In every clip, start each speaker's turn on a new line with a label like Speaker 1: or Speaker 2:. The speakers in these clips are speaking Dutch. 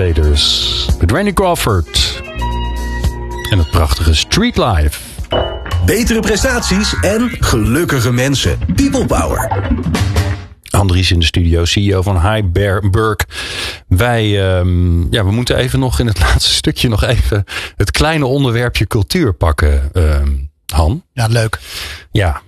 Speaker 1: Crusaders met Randy Crawford en het prachtige Street Life.
Speaker 2: Betere prestaties en gelukkige mensen. People Power.
Speaker 1: Andries in de studio, CEO van Heiberg. We moeten even nog in het laatste stukje nog even het kleine onderwerpje cultuur pakken, Han.
Speaker 3: Ja, leuk.
Speaker 1: Ja,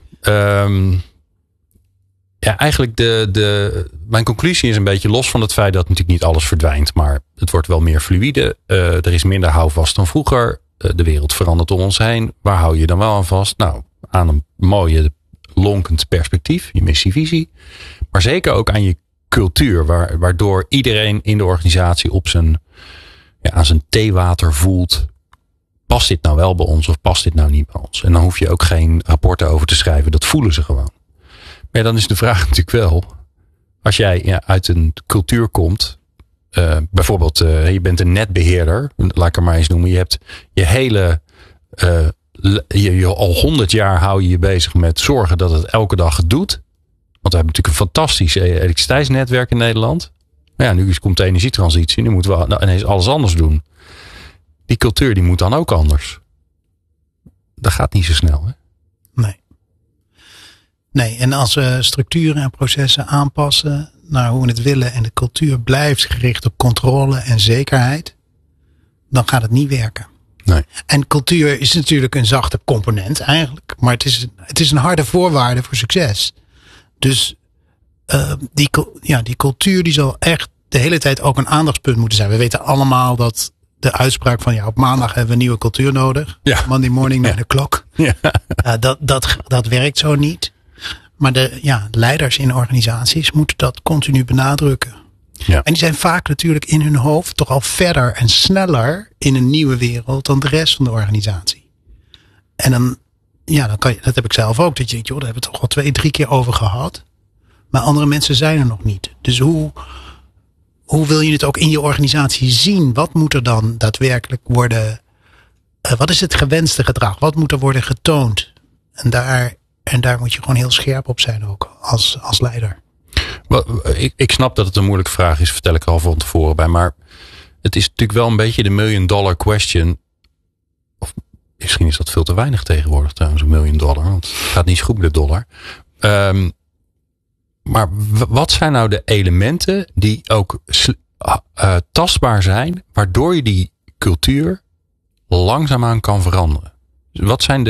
Speaker 1: eigenlijk mijn conclusie is een beetje los van het feit dat natuurlijk niet alles verdwijnt, maar het wordt wel meer fluïde. Er is minder houvast dan vroeger. De wereld verandert om ons heen. Waar hou je dan wel aan vast? Nou, aan een mooie lonkend perspectief, je missievisie. Maar zeker ook aan je cultuur, waardoor iedereen in de organisatie aan zijn theewater voelt. Past dit nou wel bij ons of past dit nou niet bij ons? En dan hoef je ook geen rapporten over te schrijven. Dat voelen ze gewoon. Maar dan is de vraag natuurlijk wel. Als jij uit een cultuur komt. Bijvoorbeeld, je bent een netbeheerder. Laat ik het maar eens noemen. Je hebt je hele. Al 100 jaar hou je je bezig met zorgen dat het elke dag het doet. Want we hebben natuurlijk een fantastisch elektriciteitsnetwerk in Nederland. Maar ja, nu komt de energietransitie. Nu moeten we ineens alles anders doen. Die cultuur die moet dan ook anders. Dat gaat niet zo snel, hè?
Speaker 3: Nee, en als we structuren en processen aanpassen naar hoe we het willen en de cultuur blijft gericht op controle en zekerheid, dan gaat het niet werken.
Speaker 1: Nee.
Speaker 3: En cultuur is natuurlijk een zachte component eigenlijk, maar het is een harde voorwaarde voor succes. Dus die cultuur die zal echt de hele tijd ook een aandachtspunt moeten zijn. We weten allemaal dat de uitspraak van op maandag hebben we een nieuwe cultuur nodig. Ja. Monday morning 9 o'clock. Ja. Dat werkt zo niet. Maar de leiders in organisaties moeten dat continu benadrukken. Ja. En die zijn vaak natuurlijk in hun hoofd toch al verder en sneller in een nieuwe wereld dan de rest van de organisatie. En dan kan je, dat heb ik zelf ook. Dat je denkt, daar hebben we het toch al 2-3 keer over gehad. Maar andere mensen zijn er nog niet. Dus hoe wil je het ook in je organisatie zien? Wat moet er dan daadwerkelijk worden? Wat is het gewenste gedrag? Wat moet er worden getoond? En daar moet je gewoon heel scherp op zijn ook als leider.
Speaker 1: Ik snap dat het een moeilijke vraag is, vertel ik er al van tevoren bij. Maar het is natuurlijk wel een beetje de $1 million question. Of misschien is dat veel te weinig tegenwoordig trouwens, $1 million. Want het gaat niet zo goed met de dollar. Maar wat zijn nou de elementen die ook tastbaar zijn, waardoor je die cultuur langzaamaan kan veranderen? Wat zijn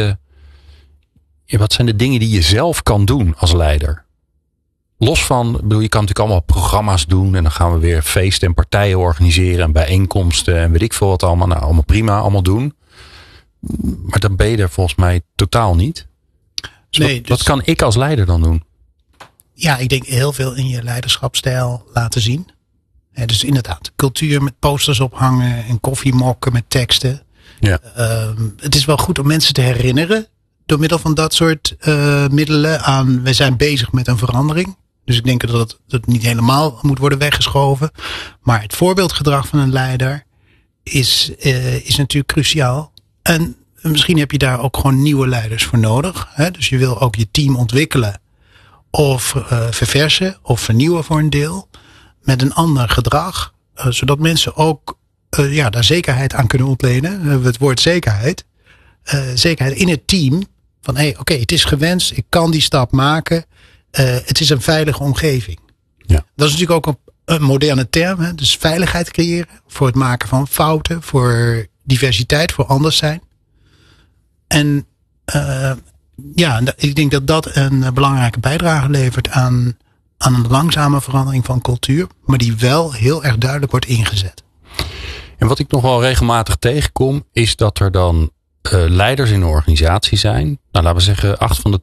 Speaker 1: de dingen die je zelf kan doen als leider? Los van, je kan natuurlijk allemaal programma's doen en dan gaan we weer feesten en partijen organiseren en bijeenkomsten en weet ik veel wat allemaal. Nou, allemaal prima, allemaal doen. Maar dan ben je er volgens mij totaal niet. Dus wat kan ik als leider dan doen?
Speaker 3: Ja, ik denk heel veel in je leiderschapsstijl laten zien. Dus inderdaad, cultuur met posters ophangen en koffiemokken met teksten. Ja. Het is wel goed om mensen te herinneren door middel van dat soort middelen aan, we zijn bezig met een verandering. Dus ik denk dat het niet helemaal moet worden weggeschoven. Maar het voorbeeldgedrag van een leider is natuurlijk cruciaal. En misschien heb je daar ook gewoon nieuwe leiders voor nodig. Dus je wil ook je team ontwikkelen of verversen of vernieuwen voor een deel. Met een ander gedrag. Zodat mensen ook daar zekerheid aan kunnen ontlenen. Het woord zekerheid. Zekerheid in het team. Van oké, het is gewenst. Ik kan die stap maken. Het is een veilige omgeving. Ja. Dat is natuurlijk ook een moderne term. Dus veiligheid creëren. Voor het maken van fouten. Voor diversiteit. Voor anders zijn. En ik denk dat dat een belangrijke bijdrage levert aan een langzame verandering van cultuur. Maar die wel heel erg duidelijk wordt ingezet.
Speaker 1: En wat ik nog wel regelmatig tegenkom. Is dat er dan leiders in een organisatie zijn. Nou, laten we zeggen 4 van de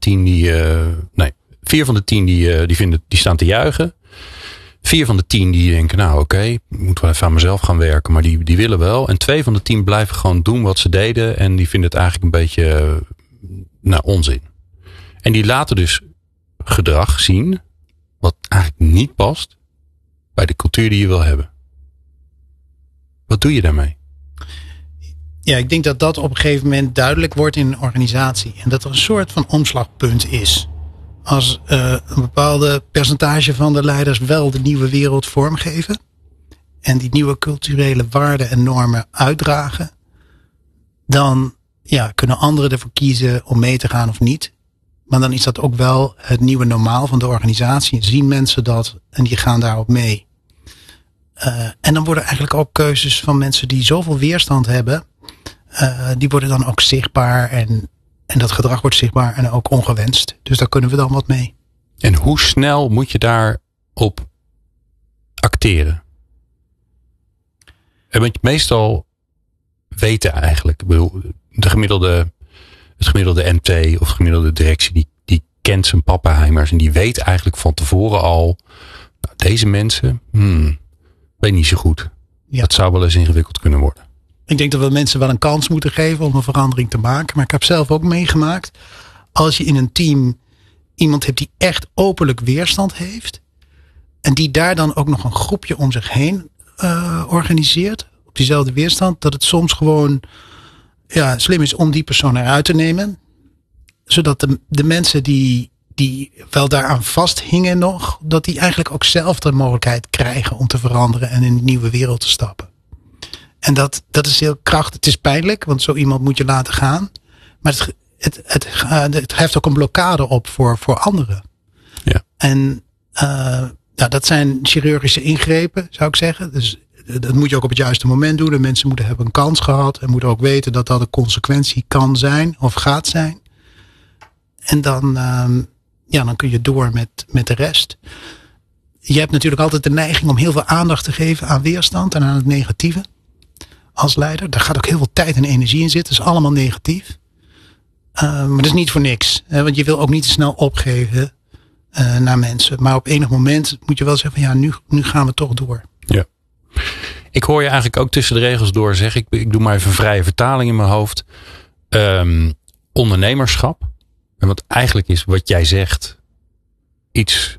Speaker 1: 10 die staan te juichen. 4 van de 10 die denken, nou oké, ik moet wel even aan mezelf gaan werken. Maar die willen wel. En 2 van de 10 blijven gewoon doen wat ze deden. En die vinden het eigenlijk een beetje onzin. En die laten dus gedrag zien wat eigenlijk niet past bij de cultuur die je wil hebben. Wat doe je daarmee?
Speaker 3: Ja, ik denk dat op een gegeven moment duidelijk wordt in een organisatie. En dat er een soort van omslagpunt is. Als een bepaalde percentage van de leiders wel de nieuwe wereld vormgeven. en die nieuwe culturele waarden en normen uitdragen, dan kunnen anderen ervoor kiezen om mee te gaan of niet. Maar dan is dat ook wel het nieuwe normaal van de organisatie. Zien mensen dat en die gaan daarop mee. En dan worden eigenlijk ook keuzes van mensen die zoveel weerstand hebben, die worden dan ook zichtbaar en dat gedrag wordt zichtbaar en ook ongewenst. Dus daar kunnen we dan wat mee.
Speaker 1: En hoe snel moet je daarop acteren? Want meestal weten eigenlijk, ik bedoel, het gemiddelde MT of gemiddelde directie, die kent zijn pappenheimers en die weet eigenlijk van tevoren al, nou, deze mensen, weet niet zo goed. Ja. Dat zou wel eens ingewikkeld kunnen worden.
Speaker 3: Ik denk dat we mensen wel een kans moeten geven om een verandering te maken. Maar ik heb zelf ook meegemaakt, als je in een team iemand hebt die echt openlijk weerstand heeft, en die daar dan ook nog een groepje om zich heen organiseert, op diezelfde weerstand, dat het soms gewoon slim is om die persoon eruit te nemen. Zodat de mensen die wel daaraan vasthingen nog, dat die eigenlijk ook zelf de mogelijkheid krijgen om te veranderen en in een nieuwe wereld te stappen. En dat is heel krachtig. Het is pijnlijk, want zo iemand moet je laten gaan. Maar het heft ook een blokkade op voor anderen. Ja. En dat zijn chirurgische ingrepen, zou ik zeggen. Dus dat moet je ook op het juiste moment doen. De mensen moeten hebben een kans gehad. En moeten ook weten dat dat een consequentie kan zijn of gaat zijn. En dan kun je door met de rest. Je hebt natuurlijk altijd de neiging om heel veel aandacht te geven aan weerstand en aan het negatieve. Als leider. Daar gaat ook heel veel tijd en energie in zitten. Dat is allemaal negatief. Maar dat is niet voor niks. Want je wil ook niet te snel opgeven naar mensen. Maar op enig moment moet je wel zeggen van nu gaan we toch door.
Speaker 1: Ja. Ik hoor je eigenlijk ook tussen de regels door zeggen. Ik doe maar even een vrije vertaling in mijn hoofd. Ondernemerschap. En wat eigenlijk is wat jij zegt. Iets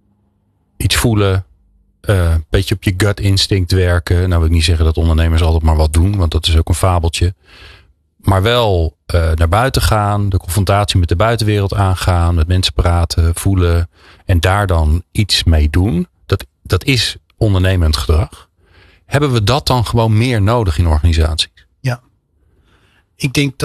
Speaker 1: voelen. Een beetje op je gut instinct werken. Nou wil ik niet zeggen dat ondernemers altijd maar wat doen. Want dat is ook een fabeltje. Maar wel naar buiten gaan. De confrontatie met de buitenwereld aangaan. Met mensen praten, voelen. En daar dan iets mee doen. Dat is ondernemend gedrag. Hebben we dat dan gewoon meer nodig in organisaties?
Speaker 3: Ja. Ik denk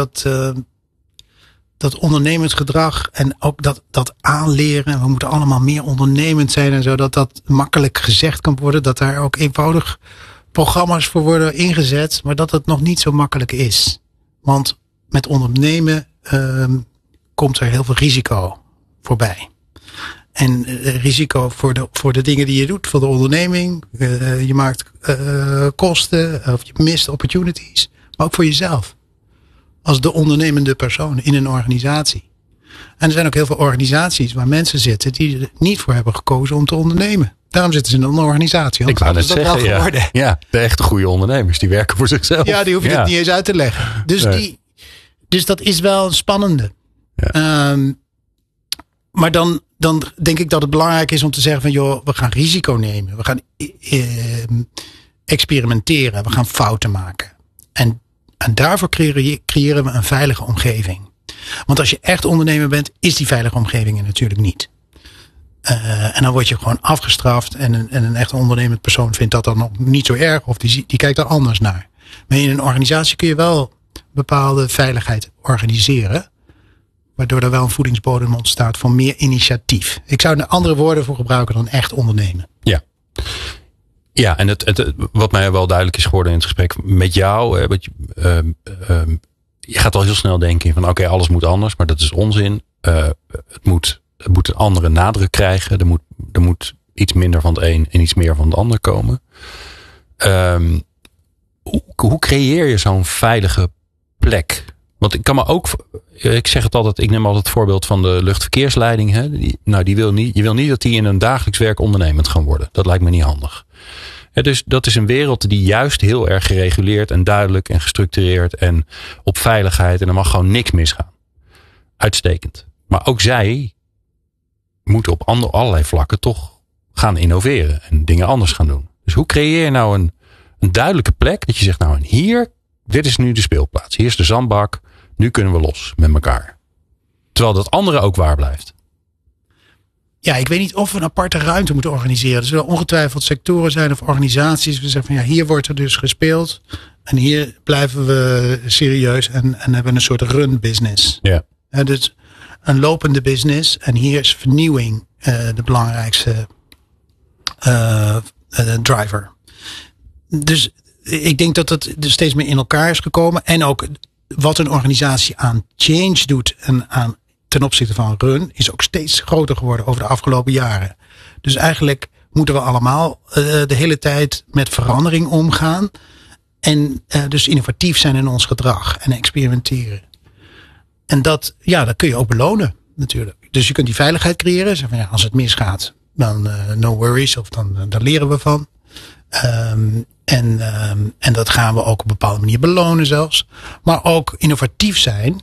Speaker 3: dat ondernemend gedrag en ook dat aanleren. We moeten allemaal meer ondernemend zijn en zo. Dat makkelijk gezegd kan worden. Dat daar ook eenvoudig programma's voor worden ingezet. Maar dat het nog niet zo makkelijk is. Want met ondernemen komt er heel veel risico voorbij. En risico voor de dingen die je doet. Voor de onderneming. Je maakt kosten. Of je mist opportunities. Maar ook voor jezelf. Als de ondernemende persoon in een organisatie. En er zijn ook heel veel organisaties waar mensen zitten die er niet voor hebben gekozen om te ondernemen. Daarom zitten ze in een organisatie.
Speaker 1: Ik wou net zeggen, ja, de echte goede ondernemers die werken voor zichzelf.
Speaker 3: Ja, die hoef je het niet eens uit te leggen. Dus dat is wel een spannende. Ja. Maar dan denk ik dat het belangrijk is om te zeggen van joh, we gaan risico nemen. We gaan experimenteren. We gaan fouten maken. En daarvoor creëren we een veilige omgeving. Want als je echt ondernemer bent, is die veilige omgeving er natuurlijk niet. En dan word je gewoon afgestraft. En een echt ondernemend persoon vindt dat dan nog niet zo erg. Of die kijkt er anders naar. Maar in een organisatie kun je wel bepaalde veiligheid organiseren. Waardoor er wel een voedingsbodem ontstaat voor meer initiatief. Ik zou er andere woorden voor gebruiken dan echt ondernemen.
Speaker 1: Ja. Ja, en wat mij wel duidelijk is geworden in het gesprek met jou. Je gaat al heel snel denken van oké, alles moet anders. Maar dat is onzin. Het moet een andere nadruk krijgen. Er moet iets minder van het een en iets meer van het ander komen. Hoe creëer je zo'n veilige plek? Want ik kan me ook, ik zeg het altijd, ik neem altijd het voorbeeld van de luchtverkeersleiding. Hè? Je wil niet dat die in een dagelijks werk ondernemend gaan worden. Dat lijkt me niet handig. Dus dat is een wereld die juist heel erg gereguleerd en duidelijk en gestructureerd en op veiligheid. En er mag gewoon niks misgaan. Uitstekend. Maar ook zij moeten op allerlei vlakken toch gaan innoveren en dingen anders gaan doen. Dus hoe creëer je nou een duidelijke plek dat je zegt nou en hier, dit is nu de speelplaats. Hier is de zandbak. Nu kunnen we los met elkaar. Terwijl dat andere ook waar blijft.
Speaker 3: Ja, ik weet niet of we een aparte ruimte moeten organiseren. Er zullen ongetwijfeld sectoren zijn of organisaties. We zeggen van hier wordt er dus gespeeld. En hier blijven we serieus en hebben een soort run business.
Speaker 1: Ja.
Speaker 3: Dus een lopende business. En hier is vernieuwing de belangrijkste driver. Dus ik denk dat het er steeds meer in elkaar is gekomen. En ook wat een organisatie aan change doet en aan ten opzichte van run is ook steeds groter geworden over de afgelopen jaren. Dus eigenlijk moeten we allemaal de hele tijd met verandering omgaan. En dus innovatief zijn in ons gedrag en experimenteren. En dat kun je ook belonen natuurlijk. Dus je kunt die veiligheid creëren. Zeg van, als het misgaat, dan no worries. Of dan leren we van. En dat gaan we ook op een bepaalde manier belonen zelfs. Maar ook innovatief zijn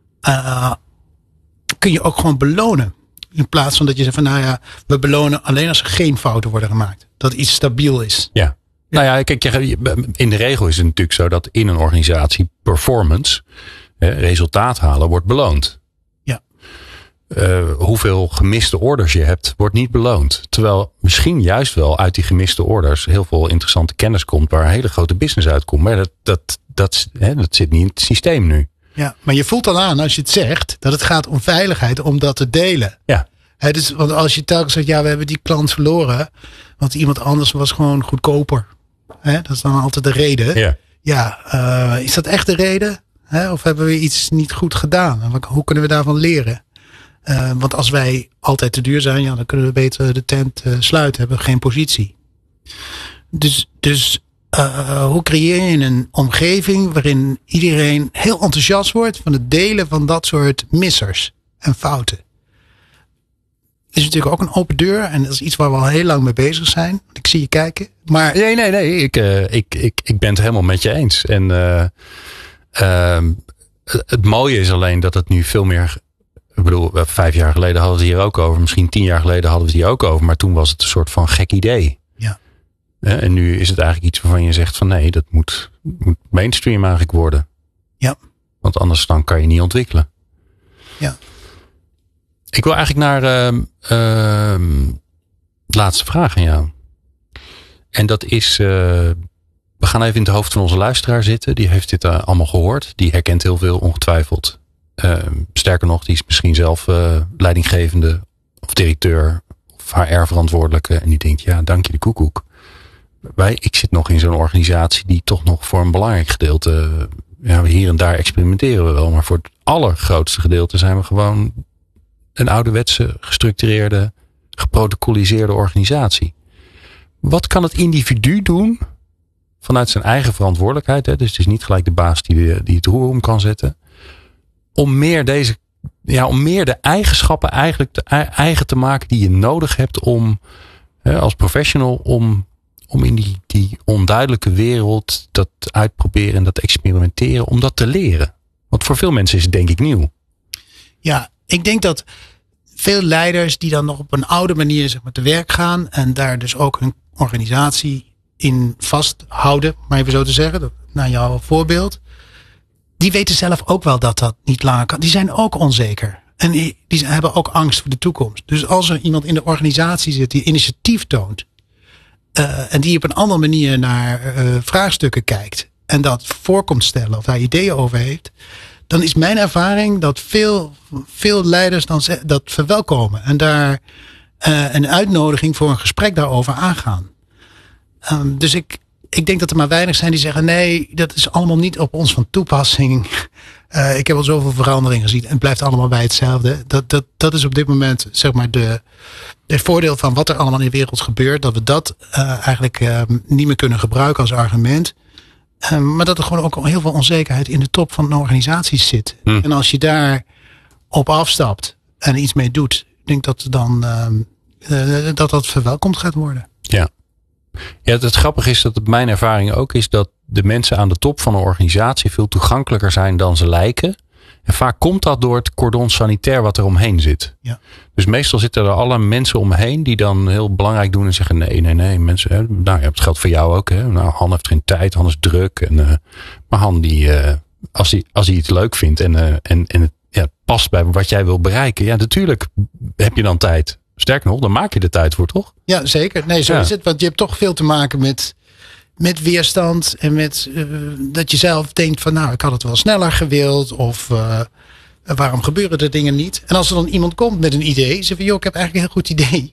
Speaker 3: kun je ook gewoon belonen. In plaats van dat je zegt van we belonen alleen als er geen fouten worden gemaakt. Dat iets stabiel is.
Speaker 1: Ja. Nou ja, kijk, in de regel is het natuurlijk zo dat in een organisatie performance, resultaat halen, wordt beloond.
Speaker 3: Ja.
Speaker 1: Hoeveel gemiste orders je hebt, wordt niet beloond. Terwijl misschien juist wel uit die gemiste orders heel veel interessante kennis komt waar een hele grote business uitkomt. Maar dat zit niet in het systeem nu.
Speaker 3: Ja, maar je voelt al aan als je het zegt dat het gaat om veiligheid, om dat te delen.
Speaker 1: Ja.
Speaker 3: Dus, want als je telkens zegt, we hebben die klant verloren, want iemand anders was gewoon goedkoper. Dat is dan altijd de reden. Ja. Is dat echt de reden? Of hebben we iets niet goed gedaan? En hoe kunnen we daarvan leren? Want als wij altijd te duur zijn, dan kunnen we beter de tent sluiten. Hebben we geen positie. Dus hoe creëer je een omgeving waarin iedereen heel enthousiast wordt van het delen van dat soort missers en fouten? Is natuurlijk ook een open deur. En dat is iets waar we al heel lang mee bezig zijn. Ik zie je kijken. Maar
Speaker 1: Nee. Ik ben het helemaal met je eens. En het mooie is alleen dat het nu veel meer. Ik bedoel, 5 jaar geleden hadden we het hier ook over. Misschien 10 jaar geleden hadden we het hier ook over. Maar toen was het een soort van gek idee.
Speaker 3: Ja.
Speaker 1: En nu is het eigenlijk iets waarvan je zegt van nee, dat moet mainstream eigenlijk worden.
Speaker 3: Ja.
Speaker 1: Want anders dan kan je niet ontwikkelen.
Speaker 3: Ja.
Speaker 1: Ik wil eigenlijk naar de laatste vraag aan jou. En dat is, we gaan even in het hoofd van onze luisteraar zitten. Die heeft dit allemaal gehoord. Die herkent heel veel ongetwijfeld. Sterker nog, die is misschien zelf leidinggevende of directeur of HR-verantwoordelijke. En die denkt, dank je de koekoek. Ik zit nog in zo'n organisatie die toch nog voor een belangrijk gedeelte, hier en daar experimenteren we wel. Maar voor het allergrootste gedeelte zijn we gewoon een ouderwetse, gestructureerde, geprotocoliseerde organisatie. Wat kan het individu doen vanuit zijn eigen verantwoordelijkheid? Dus het is niet gelijk de baas die het roer om kan zetten. Om meer de eigenschappen eigenlijk eigen te maken die je nodig hebt om als professional om in die onduidelijke wereld dat uitproberen en dat experimenteren, om dat te leren. Want voor veel mensen is het denk ik nieuw. Ja,
Speaker 3: ik denk dat veel leiders die dan nog op een oude manier te werk gaan en daar dus ook hun organisatie in vasthouden, maar even zo te zeggen, naar jouw voorbeeld, die weten zelf ook wel dat dat niet langer kan. Die zijn ook onzeker. En die hebben ook angst voor de toekomst. Dus als er iemand in de organisatie zit die initiatief toont, en die op een andere manier naar vraagstukken kijkt en dat voor komt stellen of daar ideeën over heeft, dan is mijn ervaring dat veel leiders dan dat verwelkomen en daar een uitnodiging voor een gesprek daarover aangaan. Dus ik denk dat er maar weinig zijn die zeggen, nee, dat is allemaal niet op ons van toepassing. Ik heb al zoveel veranderingen gezien en het blijft allemaal bij hetzelfde. Dat is op dit moment zeg maar het voordeel van wat er allemaal in de wereld gebeurt. Dat we dat eigenlijk niet meer kunnen gebruiken als argument. Maar dat er gewoon ook heel veel onzekerheid in de top van een organisatie zit. En als je daar op afstapt en iets mee doet, ik denk dat dan dat verwelkomd gaat worden.
Speaker 1: Ja. Ja, het grappige is dat het mijn ervaring ook is dat de mensen aan de top van een organisatie veel toegankelijker zijn dan ze lijken. En vaak komt dat door het cordon sanitair wat er omheen zit. Ja. Dus meestal zitten er alle mensen omheen die dan heel belangrijk doen en zeggen nee, mensen, het geldt voor jou ook. Hè. Nou, Han heeft geen tijd, Han is druk. Maar Han, als hij het leuk vindt en het past bij wat jij wil bereiken, ja, natuurlijk heb je dan tijd. Sterker nog, dan maak je de tijd voor, toch?
Speaker 3: Ja, zeker. Nee, zo is het. Want je hebt toch veel te maken met weerstand. En met dat je zelf denkt van nou, ik had het wel sneller gewild. Of waarom gebeuren er dingen niet? En als er dan iemand komt met een idee. Zeg van joh, ik heb eigenlijk een heel goed idee.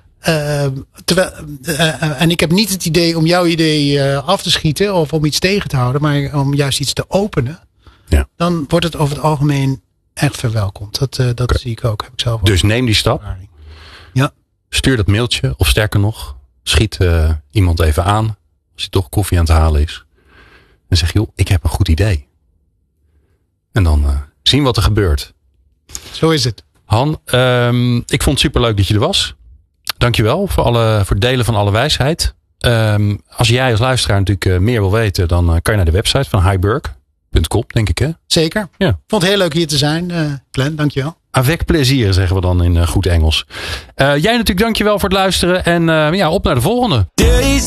Speaker 3: En ik heb niet het idee om jouw idee af te schieten. Of om iets tegen te houden. Maar om juist iets te openen. Ja. Dan wordt het over het algemeen echt verwelkomd. Dat zie ik ook. Heb ik zelf
Speaker 1: dus neem die stap.
Speaker 3: Ja.
Speaker 1: Stuur dat mailtje. Of sterker nog, schiet iemand even aan. Als hij toch koffie aan het halen is. En zeg joh, ik heb een goed idee. En dan zien wat er gebeurt.
Speaker 3: Zo is het.
Speaker 1: Han, ik vond het superleuk dat je er was. Dankjewel voor het delen van alle wijsheid. Als jij als luisteraar natuurlijk meer wil weten, dan kan je naar de website van highburg.com, denk ik, hè?
Speaker 3: Zeker. Ja. Vond het heel leuk hier te zijn, Glenn. Dankjewel.
Speaker 1: Avec plezier, zeggen we dan in goed Engels. Jij natuurlijk dankjewel voor het luisteren. En op naar de volgende.